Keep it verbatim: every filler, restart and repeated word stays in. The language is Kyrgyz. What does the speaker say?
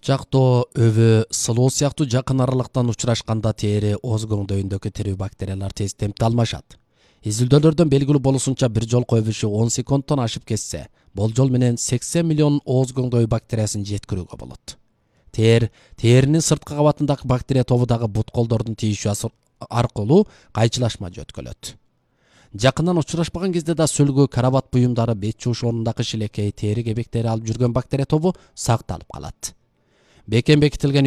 Жактоо, өбү, сылуу сыяктуу жакын аралыктан учурашканда тери озгоңдөйүндөгү тирүү бактериялар тез темпте алмашат. Изилдөөлөрдөн белгилүү болушунча бир жолку өбүшү он секундтон ашып кетсе, болжол менен сексен миллион озгоңдөй бактериясын жеткирүүгө болот. Тер, теринин сырткы кабатындагы бактерия тобу дагы бут колдордун тийишүү аркылуу кайчылашма жөткөлөт. Жакындан учурашпаган кезде да сүлгү, карабат буюмдары, бет жууш орнундагы шилекей, тери кебектери алып жүргөн бактерия тобу сакталып калат. Бекем бекитилген